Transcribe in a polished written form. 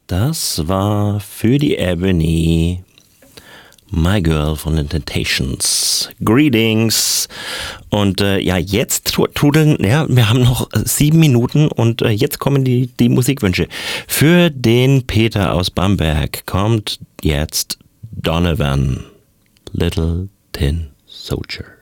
Das war für die Ebony My Girl von den Temptations. Greetings. Und jetzt trudeln, wir haben noch 7 Minuten und jetzt kommen die Musikwünsche. Für den Peter aus Bamberg kommt jetzt Donovan, Little Tin Soldier.